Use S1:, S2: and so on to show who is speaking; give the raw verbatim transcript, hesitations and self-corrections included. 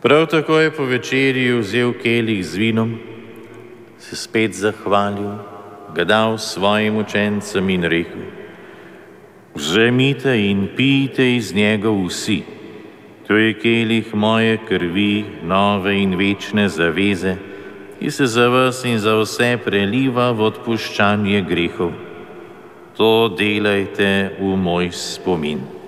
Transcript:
S1: Prav tako je po večerji vzel kelih z vinom, se spet zahvalil, ga dal svojim učencem in rekel: Vzemite in pijte iz njega vsi, to je kelih moje krvi, nove in večne zaveze, ki se za vas in za vse preliva v odpuščanje grehov. To delajte v moj spomin.